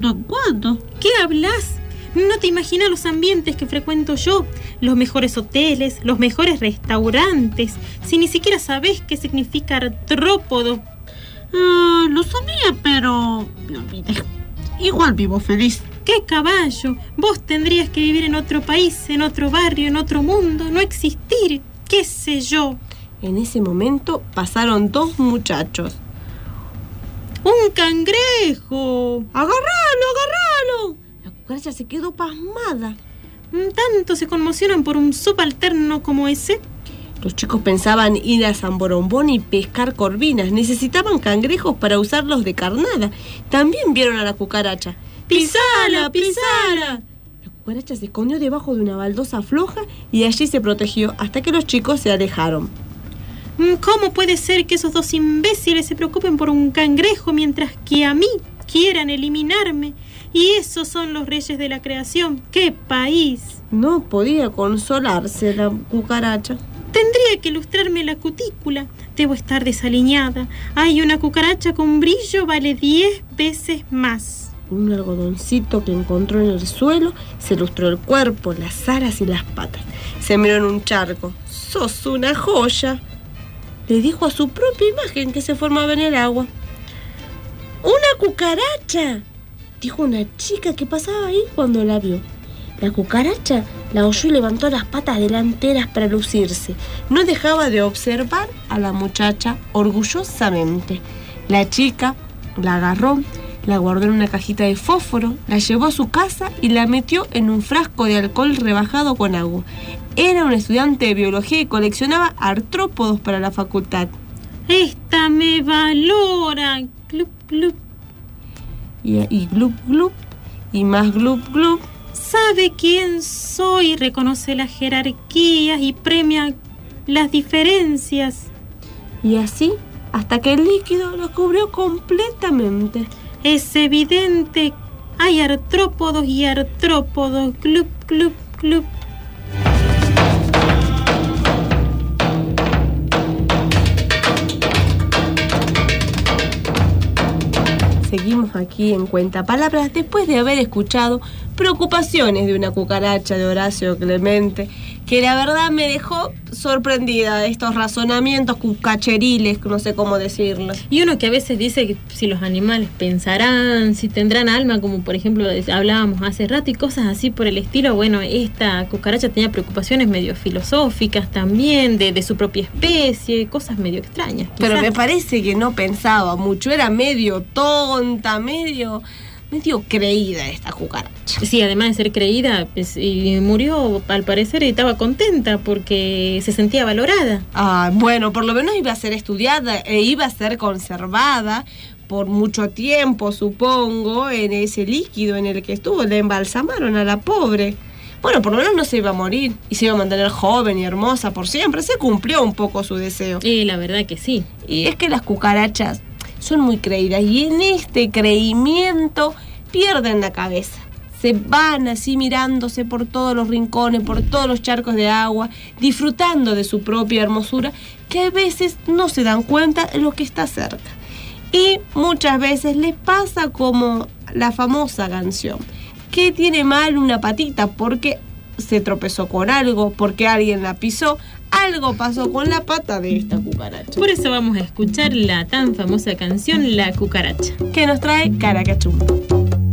cuándo? ¿Qué hablas? No te imaginas los ambientes que frecuento yo, los mejores hoteles, los mejores restaurantes, si ni siquiera sabés qué significa artrópodo. Lo sabía, pero me olvidé. Igual vivo feliz. ¡Qué caballo! Vos tendrías que vivir en otro país, en otro barrio, en otro mundo, no existir, qué sé yo. En ese momento pasaron 2 muchachos. ¡Un cangrejo! ¡Agárralo! La cucaracha se quedó pasmada. ¿Tanto se conmocionan por un subalterno como ese? Los chicos pensaban ir a San Borombón y pescar corvinas. Necesitaban cangrejos para usarlos de carnada. También vieron a la cucaracha. ¡Pisala! La cucaracha se escondió debajo de una baldosa floja y allí se protegió hasta que los chicos se alejaron. ¿Cómo puede ser que esos 2 imbéciles se preocupen por un cangrejo mientras que a mí quieran eliminarme? Y esos son los reyes de la creación. ¡Qué país! No podía consolarse la cucaracha. Tendría que lustrarme la cutícula. Debo estar desaliñada. Hay una cucaracha con brillo vale 10 veces más. Un algodoncito que encontró en el suelo se lustró el cuerpo, las alas y las patas. Se miró en un charco. ¡Sos una joya!, le dijo a su propia imagen que se formaba en el agua. ¡Una cucaracha!, dijo una chica que pasaba ahí cuando la vio. La cucaracha la oyó y levantó las patas delanteras para lucirse. No dejaba de observar a la muchacha orgullosamente. La chica la agarró, la guardó en una cajita de fósforo, la llevó a su casa y la metió en un frasco de alcohol rebajado con agua. Era un estudiante de biología y coleccionaba artrópodos para la facultad. ¡Esta me valora! ¡Glup, glup! Y glup, glup, y más glup, glup. Sabe quién soy, reconoce las jerarquías y premia las diferencias. Y así, hasta que el líquido lo cubrió completamente. Es evidente, hay artrópodos y artrópodos. Glup, glup, glup. Seguimos aquí en Cuentapalabras después de haber escuchado Preocupaciones de una cucaracha de Horacio Clemente, que la verdad me dejó sorprendida de estos razonamientos cucacheriles, no sé cómo decirlo. Y uno que a veces dice que si los animales pensarán, si tendrán alma, como por ejemplo hablábamos hace rato, y cosas así por el estilo. Bueno, esta cucaracha tenía preocupaciones medio filosóficas también, de su propia especie, cosas medio extrañas. Pero quizás. me parece que no pensaba mucho, era medio tonta, medio creída esta cucaracha. Sí, además de ser creída, pues, y murió al parecer y estaba contenta porque se sentía valorada. Bueno, por lo menos iba a ser estudiada e iba a ser conservada por mucho tiempo, supongo, en ese líquido en el que estuvo. Le embalsamaron a la pobre. Bueno, por lo menos no se iba a morir y se iba a mantener joven y hermosa por siempre. Se cumplió un poco su deseo. Y la verdad que sí. Y es que las cucarachas son muy creídas y en este creimiento pierden la cabeza. Se van así mirándose por todos los rincones, por todos los charcos de agua, disfrutando de su propia hermosura, que a veces no se dan cuenta de lo que está cerca. Y muchas veces les pasa como la famosa canción, que tiene mal una patita porque se tropezó con algo, porque alguien la pisó. Algo pasó con la pata de esta cucaracha. Por eso vamos a escuchar la tan famosa canción La Cucaracha, que nos trae Caracachumba.